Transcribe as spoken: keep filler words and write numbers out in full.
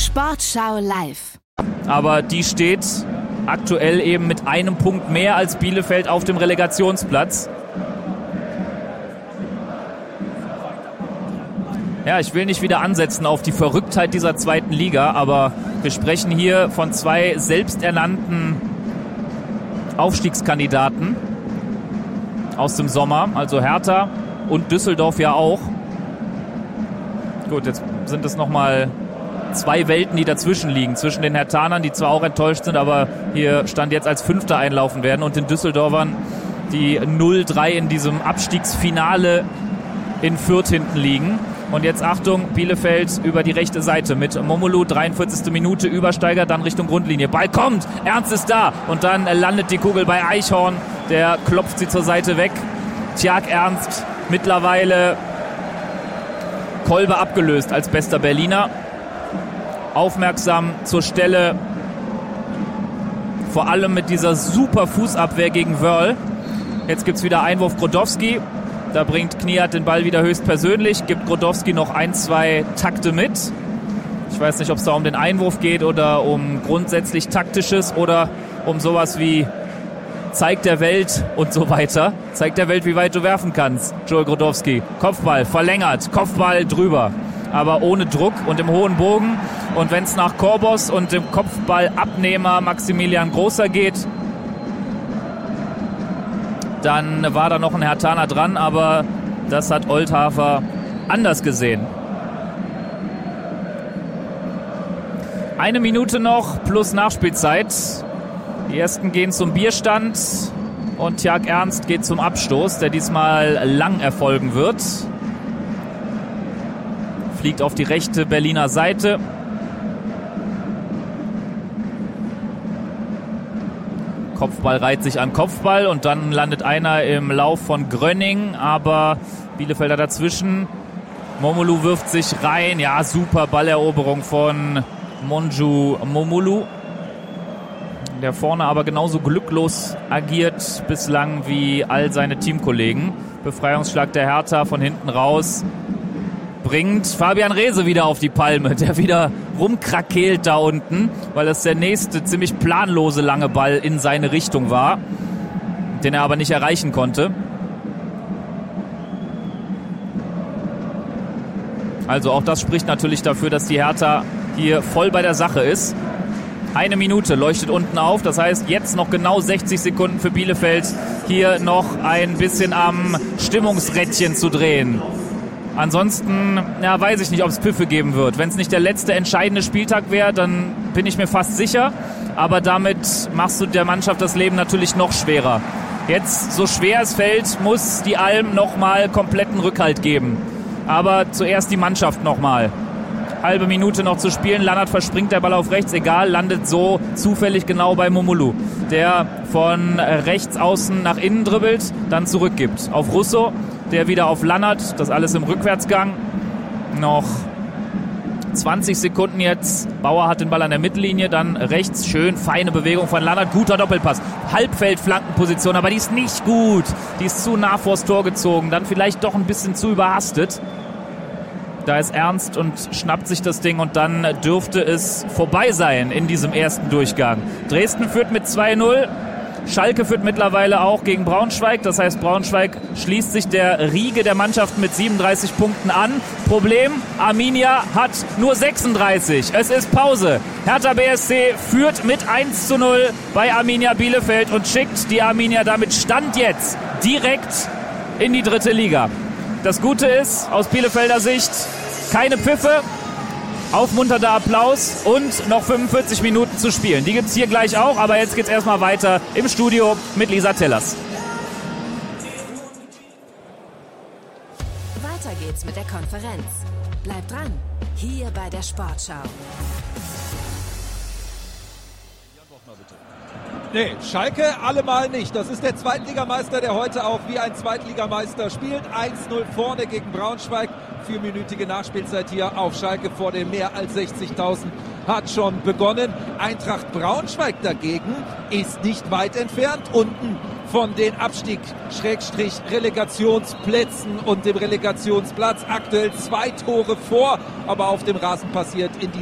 Sportschau live. Aber die steht aktuell eben mit einem Punkt mehr als Bielefeld auf dem Relegationsplatz. Ja, ich will nicht wieder ansetzen auf die Verrücktheit dieser zweiten Liga, aber wir sprechen hier von zwei selbsternannten Aufstiegskandidaten aus dem Sommer, also Hertha und Düsseldorf ja auch. Gut, jetzt sind es nochmal zwei Welten, die dazwischen liegen, zwischen den Herthanern, die zwar auch enttäuscht sind, aber hier Stand jetzt als Fünfter einlaufen werden, und den Düsseldorfern, die null drei in diesem Abstiegsfinale in Fürth hinten liegen. Und jetzt Achtung, Bielefeld über die rechte Seite mit Momolu, dreiundvierzigste Minute, Übersteiger, dann Richtung Grundlinie. Ball kommt, Ernst ist da und dann landet die Kugel bei Eichhorn, der klopft sie zur Seite weg. Tjag Ernst mittlerweile Kolbe abgelöst als bester Berliner. Aufmerksam zur Stelle, vor allem mit dieser super Fußabwehr gegen Wörl. Jetzt gibt es wieder Einwurf Grodowski. Da bringt Kniat den Ball wieder höchstpersönlich, gibt Grodowski noch ein, zwei Takte mit. Ich weiß nicht, ob es da um den Einwurf geht oder um grundsätzlich Taktisches oder um sowas wie zeig der Welt und so weiter. Zeig der Welt, wie weit du werfen kannst. Joel Grodowski, Kopfball, verlängert, Kopfball drüber, aber ohne Druck und im hohen Bogen. Und wenn es nach Korbos und dem Kopfballabnehmer Maximilian Großer geht, dann war da noch ein Herthaner dran, aber das hat Oldhafer anders gesehen. Eine Minute noch plus Nachspielzeit. Die ersten gehen zum Bierstand und Tjag Ernst geht zum Abstoß, der diesmal lang erfolgen wird. Fliegt auf die rechte Berliner Seite. Kopfball reiht sich an Kopfball und dann landet einer im Lauf von Grönning, aber Bielefelder dazwischen. Momolu wirft sich rein. Ja, super Balleroberung von Monju Momolu, der vorne aber genauso glücklos agiert bislang wie all seine Teamkollegen. Befreiungsschlag der Hertha von hinten raus bringt Fabian Reese wieder auf die Palme, der wieder rumkrakeelt da unten, weil das der nächste ziemlich planlose lange Ball in seine Richtung war, den er aber nicht erreichen konnte. Also auch das spricht natürlich dafür, dass die Hertha hier voll bei der Sache ist. Eine Minute leuchtet unten auf, das heißt jetzt noch genau sechzig Sekunden für Bielefeld, hier noch ein bisschen am Stimmungsrädchen zu drehen. Ansonsten, ja, weiß ich nicht, ob es Pfiffe geben wird. Wenn es nicht der letzte entscheidende Spieltag wäre, dann bin ich mir fast sicher. Aber damit machst du der Mannschaft das Leben natürlich noch schwerer. Jetzt, so schwer es fällt, muss die Alm nochmal kompletten Rückhalt geben. Aber zuerst die Mannschaft nochmal. Halbe Minute noch zu spielen. Lannert verspringt, der Ball auf rechts, egal, landet so zufällig genau bei Momolu, der von rechts außen nach innen dribbelt, dann zurückgibt auf Russo, der wieder auf Lannert, das alles im Rückwärtsgang. Noch zwanzig Sekunden jetzt. Bauer hat den Ball an der Mittellinie, dann rechts, schön, feine Bewegung von Lannert, guter Doppelpass. Halbfeld-Flankenposition, aber die ist nicht gut. Die ist zu nah vors Tor gezogen, dann vielleicht doch ein bisschen zu überhastet. Da ist Ernst und schnappt sich das Ding und dann dürfte es vorbei sein in diesem ersten Durchgang. Dresden führt mit zwei null. Schalke führt mittlerweile auch gegen Braunschweig. Das heißt, Braunschweig schließt sich der Riege der Mannschaften mit siebenunddreißig Punkten an. Problem, Arminia hat nur sechsunddreißig. Es ist Pause. Hertha B S C führt mit eins zu null bei Arminia Bielefeld und schickt die Arminia damit Stand jetzt direkt in die dritte Liga. Das Gute ist, aus Bielefelder Sicht, keine Pfiffe, aufmunternder Applaus und noch fünfundvierzig Minuten zu spielen. Die gibt es hier gleich auch, aber jetzt geht es erstmal weiter im Studio mit Lisa Tellers. Weiter geht's mit der Konferenz. Bleibt dran, hier bei der Sportschau. Nee, Schalke allemal nicht. Das ist der Zweitligameister, der heute auch wie ein Zweitligameister spielt. eins null vorne gegen Braunschweig. Vierminütige Nachspielzeit hier auf Schalke vor den mehr als sechzigtausend hat schon begonnen. Eintracht Braunschweig dagegen ist nicht weit entfernt. Unten von den Abstieg-Relegationsplätzen und dem Relegationsplatz. Aktuell zwei Tore vor, aber auf dem Rasen passiert in die